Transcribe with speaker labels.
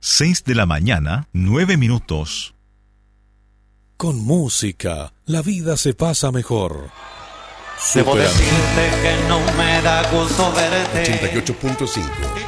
Speaker 1: 6 de la mañana, 9 minutos.
Speaker 2: Con música, la vida se pasa mejor.
Speaker 3: Debo decirte que no me da gusto verte.
Speaker 4: 88.5